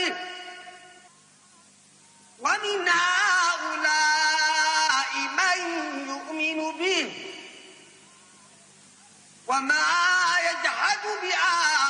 به ومن هؤلاء من يؤمن به وما يجحد بآياتنا